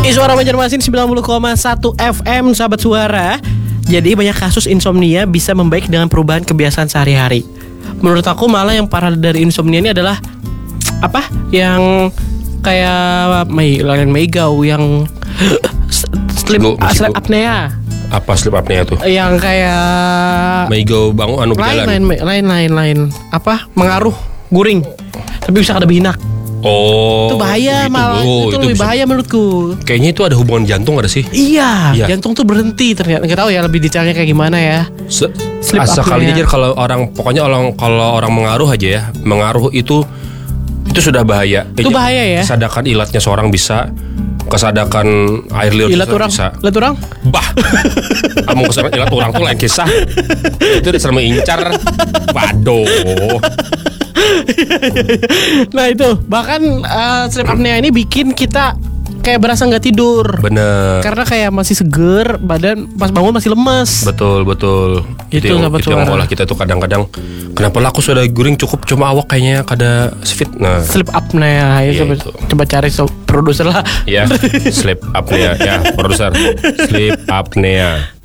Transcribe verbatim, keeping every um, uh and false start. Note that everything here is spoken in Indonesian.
Suara Banjarmasin sembilan puluh koma satu F M, sahabat suara. Jadi banyak kasus insomnia bisa membaik dengan perubahan kebiasaan sehari-hari. Menurut aku malah yang parah dari insomnia ini adalah apa? Yang kayak Mei, lain Meigau yang sleep, Lu, sleep apnea. Apa sleep apnea tuh? Yang kayak Meigo bangun anu lain, berjalan. lain lain lain lain apa? Mengaruh guring. Tapi bisa kada bihinak. Oh, Itu bahaya gitu. malah. Oh, itu, lebih bisa- bahaya menurutku. Kayaknya itu ada hubungan jantung ada sih. Iya, Iya. jantung tuh berhenti ternyata. Nggak tahu ya lebih detailnya kayak gimana ya. Se- Sleep Asa apnea. kalinya aja kalau orang pokoknya orang kalau orang mengaruh aja ya, mengaruh itu itu sudah bahaya. Itu bahaya ya. Kesadakan ilatnya seorang bisa, kesadakan air liur Ilat seorang orang, bisa. ilat orang. Bah, kamu kesadakan ilat orang tuh lain kisah. Itu udah sama incar. Waduh. Nah itu bahkan uh, sleep apnea ini bikin kita kayak berasa nggak tidur. Bener. Karena kayak masih seger, badan pas bangun masih lemes. Betul betul. Itu yang, sahabat itu yang suara. malah kita tuh kadang-kadang kenapa lah aku sudah guring cukup cuma awak kayaknya kada fit. Nah, Sleep apnea ya, Iya, coba, itu. coba cari so, produser lah. ya sleep apnea ya produser sleep apnea.